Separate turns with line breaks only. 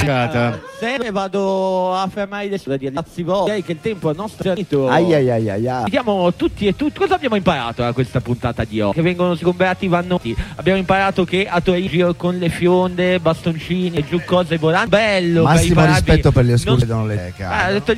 giocata.
Se vado a fermare adesso da dire ragazzi voi che il tempo è nostro finito. Vediamo tutti e tutti. Cosa abbiamo imparato da questa puntata di oggi? Che vengono sgomberati i vannotti. Abbiamo imparato che a Torino con le fionde, bastoncini e giù cose volanti. Bello.
Massimo rispetto per le scuse
non...
le